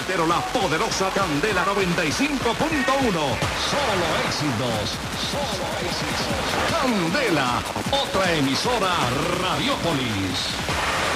Pero la poderosa Candela 95.1. Solo éxitos. Solo éxitos. Candela, otra emisora Radiopolis.